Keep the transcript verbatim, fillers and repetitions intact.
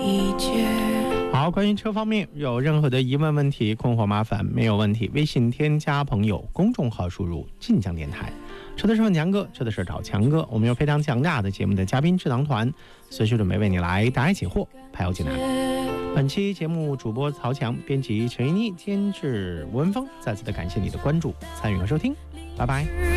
一切。 好，关于车方面有任何的疑问、问题、困惑、麻烦，没有问题，微信添加朋友，公众号输入晋江电台。车的是问强哥，车的是找强哥。我们有非常强大的节目的嘉宾智囊团，随时准备为你来答疑解惑，排忧解难。本期节目主播曹强，编辑陈一妮，监制文峰，再次的感谢你的关注、参与和收听，拜拜。